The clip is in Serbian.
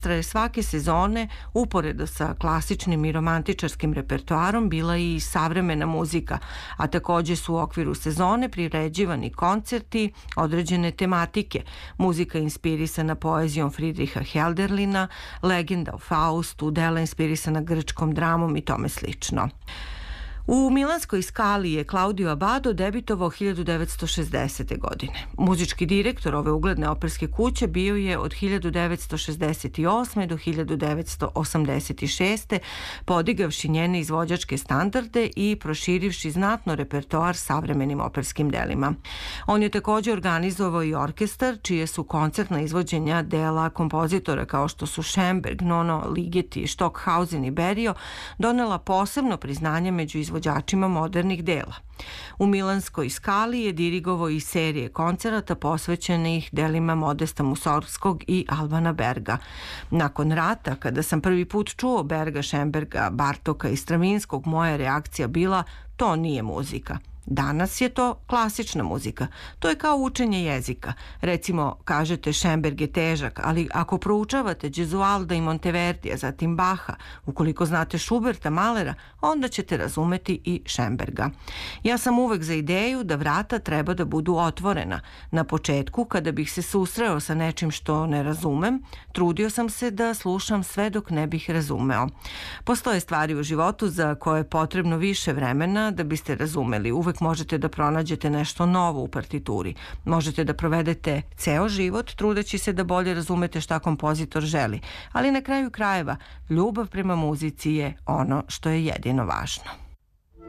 je svake sezone, uporedo sa klasičnim i romantičarskim repertoarom, bila i savremena muzika, a takođe su u okviru sezone priređivani koncerti određene tematike, muzika inspirisana poezijom Friedricha Hölderlina, legenda o Faustu, dela inspirisana grčkom dramom i tome slično. U Milanskoj Skali je Claudio Abbado debitovao 1960. godine. Muzički direktor ove ugledne operske kuće bio je od 1968. do 1986. podigavši njene izvođačke standarde i proširivši znatno repertoar savremenim operskim delima. On je takođe organizovao i orkestar, čije su koncertna izvođenja dela kompozitora kao što su Schoenberg, Nono, Ligeti, Stockhausen i Berio donela posebno priznanje među izvođačima modernih dela. U Milanskoj Skali je dirigovao i serije koncerata posvećenih delima Modesta Mussorgskog i Albana Berga. Nakon rata, kada sam prvi put čuo Berga, Schoenberga, Bartoka i Stravinskog, moja reakcija bila: to nije muzika. Danas je to klasična muzika. To je kao učenje jezika. Recimo, kažete Schoenberg je težak, ali ako proučavate Gesualda i Monteverdija, zatim Baha, ukoliko znate Schuberta, Mahlera, onda ćete razumeti i Schoenberga. Ja sam uvek za ideju da vrata treba da budu otvorena. Na početku, kada bih se susreo sa nečim što ne razumem, trudio sam se da slušam sve dok ne bih razumeo. Postoje stvari u životu za koje je potrebno više vremena da biste razumeli. Uvek možete da pronađete nešto novo u partituri. Možete da provedete ceo život trudeći se da bolje razumete šta kompozitor želi, ali na kraju krajeva ljubav prema muzici je ono što je jedino važno.